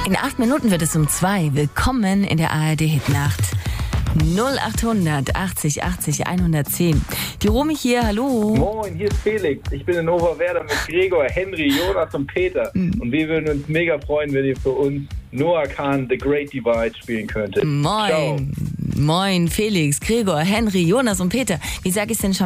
In 8 Minuten wird es um 2. Willkommen in der ARD-Hitnacht. 0800 80 80 110. Die Romy hier, hallo. Moin, hier ist Felix. Ich bin in Oberwerder mit Gregor, Henry, Jonas und Peter. Und wir würden uns mega freuen, wenn ihr für uns Noah Kahn, The Great Divide spielen könntet. Moin. Ciao. Moin, Felix, Gregor, Henry, Jonas und Peter. Wie sag ich's denn schon?